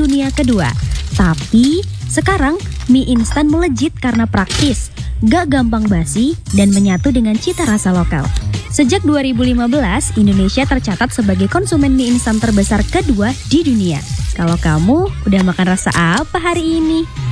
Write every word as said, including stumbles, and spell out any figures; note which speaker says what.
Speaker 1: Dunia kedua. Tapi sekarang mie instan melejit karena praktis, gak gampang basi, dan menyatu dengan cita rasa lokal. Sejak dua ribu lima belas, Indonesia tercatat sebagai konsumen mie instan terbesar kedua di dunia. Kalau kamu udah makan rasa apa hari ini?